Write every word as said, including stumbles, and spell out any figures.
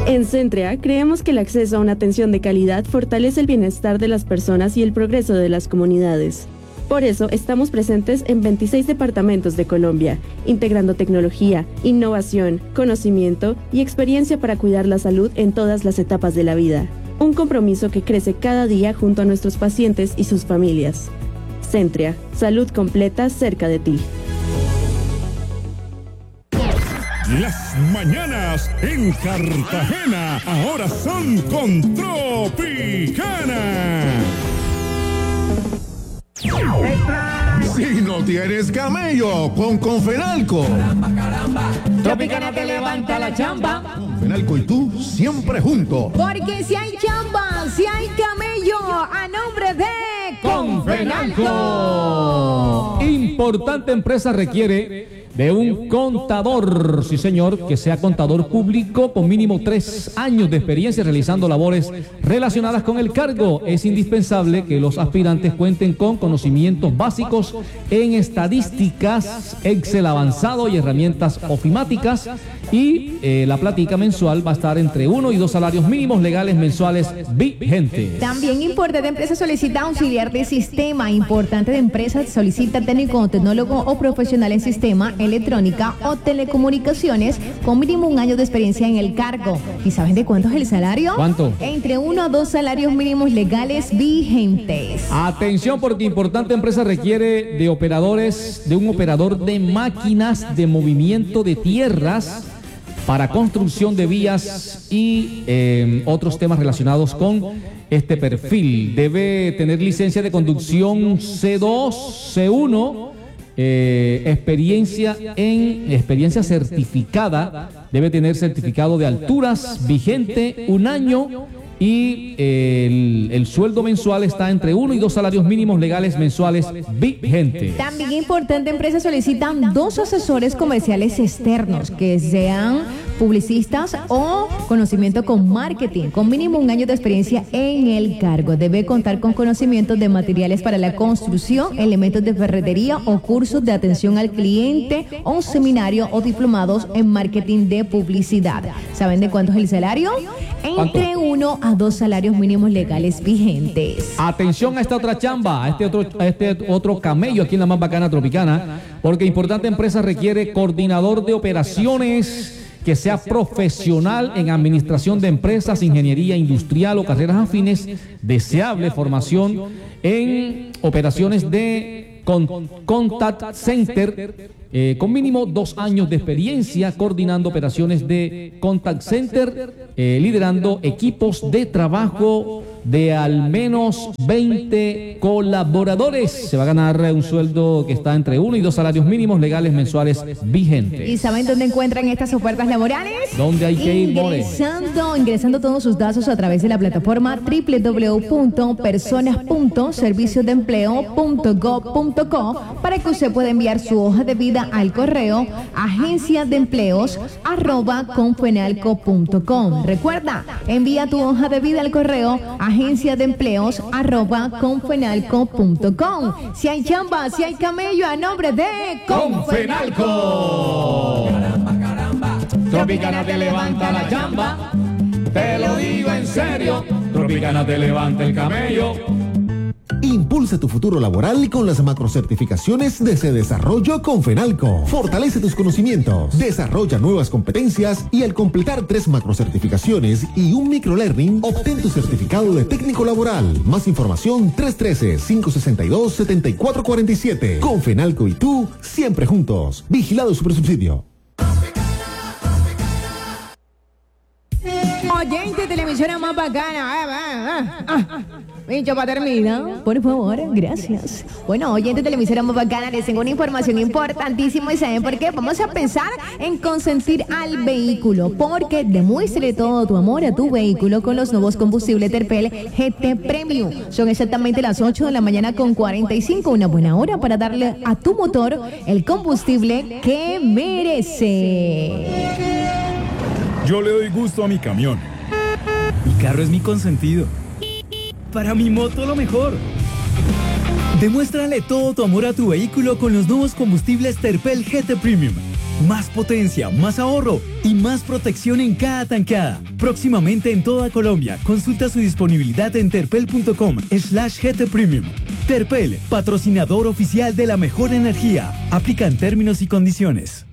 En Centria, creemos que el acceso a una atención de calidad fortalece el bienestar de las personas y el progreso de las comunidades. Por eso, estamos presentes en veintiséis departamentos de Colombia, integrando tecnología, innovación, conocimiento y experiencia para cuidar la salud en todas las etapas de la vida. Un compromiso que crece cada día junto a nuestros pacientes y sus familias. Centria, salud completa cerca de ti. Las mañanas en Cartagena ahora son con Tropicana. Si no tienes camello, pon Confenalco. Caramba, caramba. Tropicana te levanta la chamba. Confenalco y tú siempre juntos. Porque si hay chamba, si hay camello, a nombre de Confenalco. Importante empresa requiere de un contador, sí señor, que sea contador público con mínimo tres años de experiencia realizando labores relacionadas con el cargo. Es indispensable que los aspirantes cuenten con conocimientos básicos en estadísticas, Excel avanzado y herramientas ofimáticas, y eh, la platica mensual va a estar entre uno y dos salarios mínimos legales mensuales vigentes. También importante empresa solicita auxiliar de sistema. Importante de empresa solicita técnico, tecnólogo o profesional en sistema, electrónica o telecomunicaciones con mínimo un año de experiencia en el cargo. ¿Y saben de cuánto es el salario? ¿Cuánto? Entre uno a dos salarios mínimos legales vigentes. Atención, porque importante empresa requiere de operadores, de un operador de máquinas de movimiento de tierras para construcción de vías y eh, otros temas relacionados con este perfil. Debe tener licencia de conducción C dos, C uno, eh, experiencia en experiencia certificada, debe tener certificado de alturas vigente un año. Y el, el sueldo mensual está entre uno y dos salarios mínimos legales mensuales vigentes. También importante empresa solicitan dos asesores comerciales externos que sean publicistas o conocimiento con marketing, con mínimo un año de experiencia en el cargo. Debe contar con conocimientos de materiales para la construcción, elementos de ferretería o cursos de atención al cliente o un seminario o diplomados en marketing de publicidad. ¿Saben de cuánto es el salario? Entre uno a dos salarios mínimos legales vigentes. Atención a esta otra chamba, a este otro, a este otro camello aquí en la más bacana Tropicana, porque importante empresa requiere coordinador de operaciones que sea profesional en administración de empresas, ingeniería industrial o carreras afines. Deseable formación en operaciones de con, contact center, eh, con mínimo dos años de experiencia coordinando operaciones de contact center, eh, liderando equipos de trabajo de al menos veinte colaboradores. Se va a ganar un sueldo que está entre uno y dos salarios mínimos legales mensuales vigentes. ¿Y saben dónde encuentran estas ofertas laborales? ¿Dónde hay que ir, More? Ingresando, ingresando todos sus datos a través de la plataforma doble u doble u doble u punto personas punto servicios de empleo punto gov punto co para que usted pueda enviar su hoja de vida al correo agencia de empleos arroba confenalco punto com. Recuerda, envía tu hoja de vida al correo agencia de empleos arroba confenalco punto com. Si hay chamba, si hay camello, a nombre de Confenalco. Caramba, caramba. Tropicana te levanta la chamba. Te lo digo en serio. Tropicana te levanta el camello. Impulsa tu futuro laboral con las macrocertificaciones de Se Desarrollo Confenalco. Fortalece tus conocimientos, desarrolla nuevas competencias y al completar tres macrocertificaciones y un microlearning, obtén tu certificado de técnico laboral. Más información tres uno tres, cinco seis dos, siete cuatro cuatro siete. Confenalco y tú, siempre juntos. Vigilado Supersubsidio. Oyente de la emisora más bacana. Ah, ah, ah. Pincho para terminar, por favor, gracias. Bueno, oyentes de la emisora más bacana, les tengo una información importantísima. ¿Y saben por qué? Vamos a pensar en consentir al vehículo, porque demuestre todo tu amor a tu vehículo con los nuevos combustibles Terpel G T Premium. Son exactamente las ocho de la mañana con cuarenta y cinco, una buena hora para darle a tu motor el combustible que merece. Yo le doy gusto a mi camión. Mi carro es mi consentido. Para mi moto lo mejor. Demuéstrale todo tu amor a tu vehículo con los nuevos combustibles Terpel G T Premium. Más potencia, más ahorro y más protección en cada tanqueada. Próximamente en toda Colombia. Consulta su disponibilidad en terpel.com slash GT Premium. Terpel, patrocinador oficial de la mejor energía. Aplican términos y condiciones.